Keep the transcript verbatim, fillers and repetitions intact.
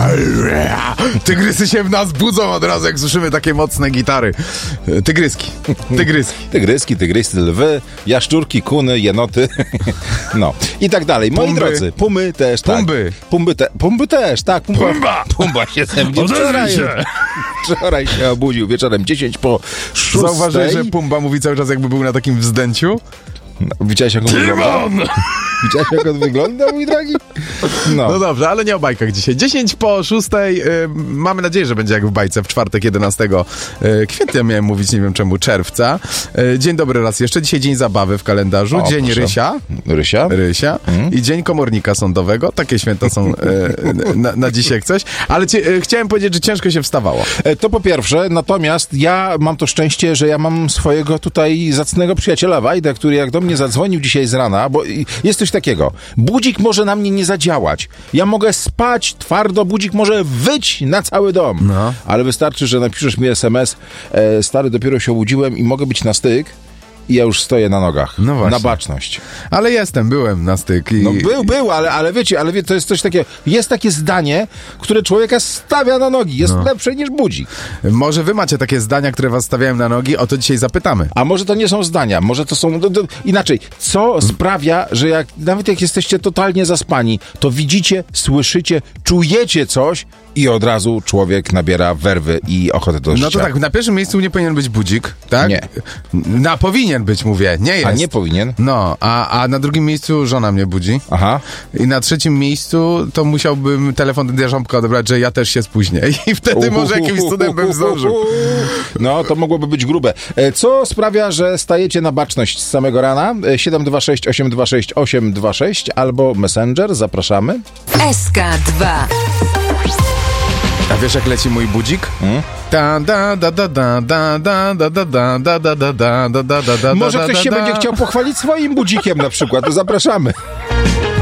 Tygrysy się w nas budzą od razu, jak słyszymy takie mocne gitary. Tygryski. Tygryski. Tygryski, tygrysy, lwy, jaszczurki, kuny, jenoty. No. I tak dalej. Moi Pumby. drodzy, pumy też, tak. Pumby. Pumby, te, pumby też, tak. Pumba. Pumba. Pumba się ze mnie Odezwij wczoraj, się. wczoraj się obudził wieczorem dziesięć po szóstej. Zauważyłeś, że Pumba mówi cały czas, jakby był na takim wzdęciu? No, widziałeś, jak on wygląda? Widziałeś, jak on wygląda, mój drogi? No. No dobrze, ale nie o bajkach dzisiaj. dziesięć po szóstej. Y, mamy nadzieję, że będzie jak w bajce w czwartek jedenastego y, kwietnia, miałem mówić, nie wiem czemu, czerwca. Y, dzień dobry raz jeszcze. Dzisiaj dzień zabawy w kalendarzu. O, dzień proszę. Rysia. Rysia? Rysia. Mm. I dzień komornika sądowego. Takie święta są y, na, na dziś jak coś. Ale cie, y, chciałem powiedzieć, że ciężko się wstawało. E, To po pierwsze, natomiast ja mam to szczęście, że ja mam swojego tutaj zacnego przyjaciela Wajdę, który jak do mnie zadzwonił dzisiaj z rana, bo jest coś takiego. Budzik może na mnie nie zadziałać. Ja mogę spać twardo, budzik może wyć na cały dom. No. Ale wystarczy, że napiszesz mi es em es, e, stary, dopiero się obudziłem i mogę być na styk i ja już stoję na nogach. No właśnie. Na baczność. Ale jestem, byłem na styk. I... No był, był, ale, ale wiecie, ale wie, to jest coś takiego, jest takie zdanie, które człowieka stawia na nogi. Jest No. lepsze niż budzik. Może wy macie takie zdania, które was stawiają na nogi? O to dzisiaj zapytamy. A może to nie są zdania, może to są... Do, do, inaczej, co sprawia, że jak nawet jak jesteście totalnie zaspani, to widzicie, słyszycie, czujecie coś i od razu człowiek nabiera werwy i ochotę do życia. No to tak, na pierwszym miejscu nie powinien być budzik, tak? Nie. Na powinien być, mówię, nie jest. A nie powinien? No, a, a na drugim miejscu żona mnie budzi. Aha. I na trzecim miejscu to musiałbym telefon do Jarząbka odebrać, że ja też się spóźnię. I wtedy może jakimś cudem bym zdążył. No, to mogłoby być grube. E, Co sprawia, że stajecie na baczność z samego rana? E, siedem dwa sześć osiem dwa sześć osiem dwa sześć albo Messenger, zapraszamy. S K dwa. A wiesz, jak leci mój budzik? Hmm? Da, da, da, da, da, da, da, da, da, da, da, da, da, da, da, da, da, Może da, ktoś da, się da. będzie chciał pochwalić swoim budzikiem na przykład, to zapraszamy.